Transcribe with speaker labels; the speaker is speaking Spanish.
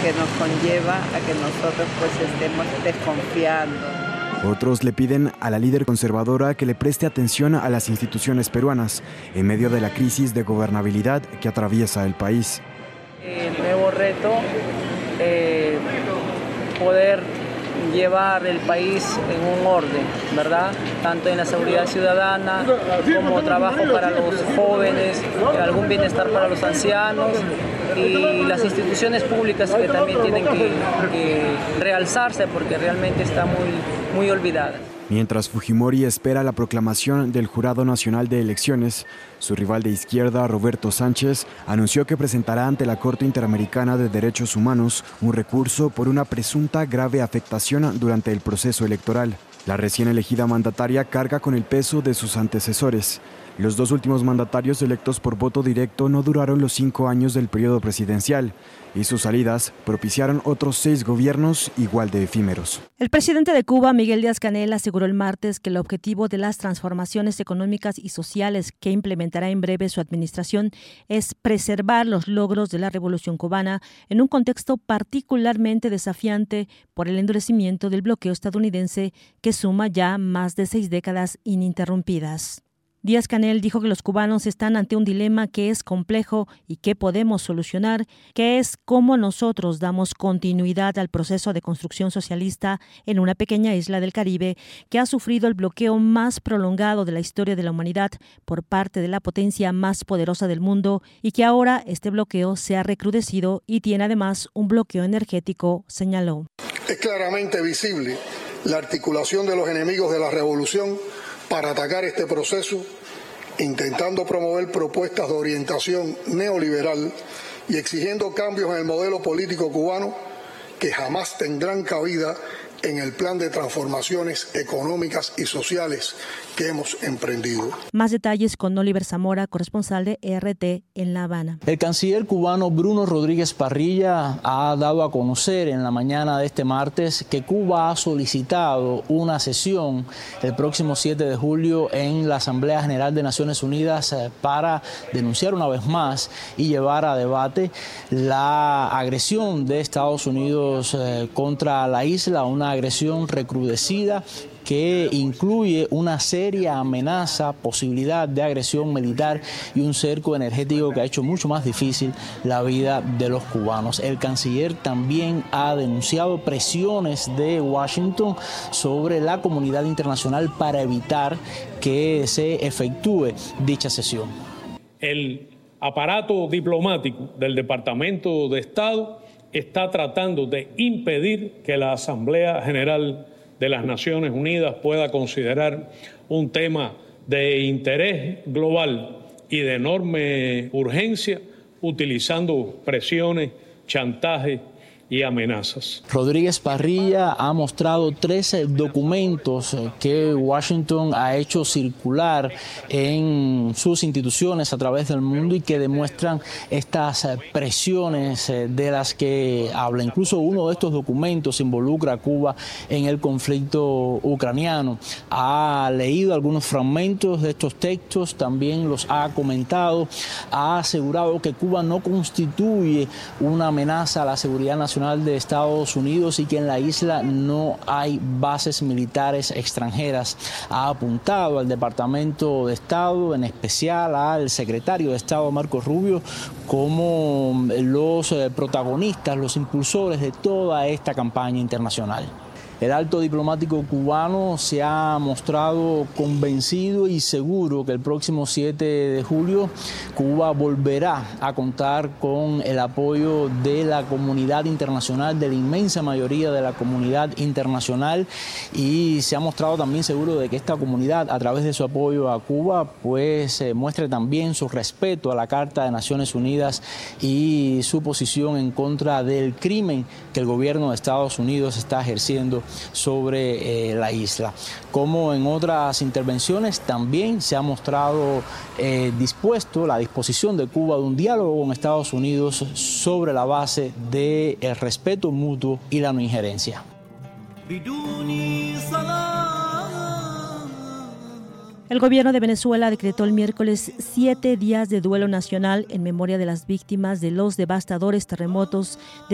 Speaker 1: que nos conlleva a que nosotros pues estemos desconfiando.
Speaker 2: Otros le piden a la líder conservadora que le preste atención a las instituciones peruanas en medio de la crisis de gobernabilidad que atraviesa el país.
Speaker 3: El nuevo reto, poder llevar el país en un orden, ¿verdad? Tanto en la seguridad ciudadana como trabajo para los jóvenes, algún bienestar para los ancianos y las instituciones públicas que también tienen que realzarse porque realmente está muy olvidada.
Speaker 2: Mientras Fujimori espera la proclamación del Jurado Nacional de Elecciones, su rival de izquierda, Roberto Sánchez, anunció que presentará ante la Corte Interamericana de Derechos Humanos un recurso por una presunta grave afectación durante el proceso electoral. La recién elegida mandataria carga con el peso de sus antecesores. Los dos últimos mandatarios electos por voto directo no duraron los 5 años del periodo presidencial y sus salidas propiciaron otros 6 gobiernos igual de efímeros.
Speaker 4: El presidente de Cuba, Miguel Díaz-Canel, aseguró el martes que el objetivo de las transformaciones económicas y sociales que implementará en breve su administración es preservar los logros de la Revolución cubana en un contexto particularmente desafiante por el endurecimiento del bloqueo estadounidense que suma ya más de 6 décadas ininterrumpidas. Díaz-Canel dijo que los cubanos están ante un dilema que es complejo y que podemos solucionar, que es cómo nosotros damos continuidad al proceso de construcción socialista en una pequeña isla del Caribe que ha sufrido el bloqueo más prolongado de la historia de la humanidad por parte de la potencia más poderosa del mundo y que ahora este bloqueo se ha recrudecido y tiene además un bloqueo energético, señaló.
Speaker 5: Es claramente visible la articulación de los enemigos de la revolución para atacar este proceso, intentando promover propuestas de orientación neoliberal y exigiendo cambios en el modelo político cubano que jamás tendrán cabida en el plan de transformaciones económicas y sociales que hemos emprendido.
Speaker 4: Más detalles con Oliver Zamora, corresponsal de RT en La Habana.
Speaker 6: El canciller cubano Bruno Rodríguez Parrilla ha dado a conocer en la mañana de este martes que Cuba ha solicitado una sesión el próximo 7 de julio en la Asamblea General de Naciones Unidas para denunciar una vez más y llevar a debate la agresión de Estados Unidos contra la isla, una agresión recrudecida que incluye una seria amenaza, posibilidad de agresión militar y un cerco energético que ha hecho mucho más difícil la vida de los cubanos. El canciller también ha denunciado presiones de Washington sobre la comunidad internacional para evitar que se efectúe dicha sesión.
Speaker 7: El aparato diplomático del Departamento de Estado está tratando de impedir que la Asamblea General de las Naciones Unidas pueda considerar un tema de interés global y de enorme urgencia, utilizando presiones, chantajes y amenazas.
Speaker 6: Rodríguez Parrilla ha mostrado 13 documentos que Washington ha hecho circular en sus instituciones a través del mundo y que demuestran estas presiones de las que habla. Incluso uno de estos documentos involucra a Cuba en el conflicto ucraniano. Ha leído algunos fragmentos de estos textos, también los ha comentado, ha asegurado que Cuba no constituye una amenaza a la seguridad nacional de Estados Unidos y que en la isla no hay bases militares extranjeras. Ha apuntado al Departamento de Estado, en especial al secretario de Estado Marco Rubio, como los protagonistas, los impulsores de toda esta campaña internacional. El alto diplomático cubano se ha mostrado convencido y seguro que el próximo 7 de julio Cuba volverá a contar con el apoyo de la comunidad internacional, de la inmensa mayoría de la comunidad internacional, y se ha mostrado también seguro de que esta comunidad, a través de su apoyo a Cuba, pues muestre también su respeto a la Carta de Naciones Unidas y su posición en contra del crimen que el gobierno de Estados Unidos está ejerciendo sobre la isla. Como en otras intervenciones, también se ha mostrado dispuesto la disposición de Cuba de un diálogo con Estados Unidos sobre la base del respeto mutuo y la no injerencia.
Speaker 4: El gobierno de Venezuela decretó el miércoles 7 días de duelo nacional en memoria de las víctimas de los devastadores terremotos